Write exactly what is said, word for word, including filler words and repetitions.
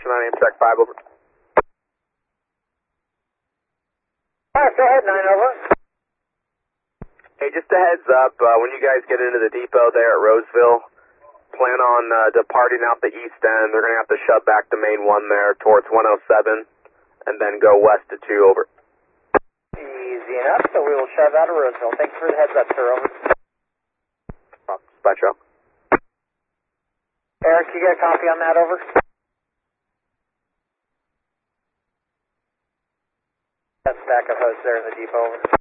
Station nine, Amtrak five, over. Alright, go ahead, nine, over. Hey, just a heads up, uh, when you guys get into the depot there at Roseville, plan on uh, departing out the east end. They're going to have to shove back the main one there towards one oh seven, and then go west to two, over. Easy enough, so we will shove out of Roseville. Thanks for the heads up, sir, over. Oh, dispatch out. Eric, you get a copy on that, over? That stack of hose there in the depot, over.